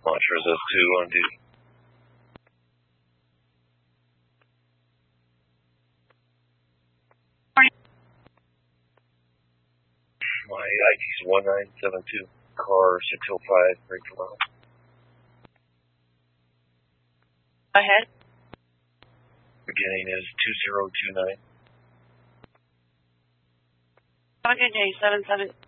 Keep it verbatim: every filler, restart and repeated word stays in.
Montrose S two on duty. My I D is one nine seven two, car six oh five, break for mile. Go ahead. Beginning is two zero two nine. Have a good day, seven seven.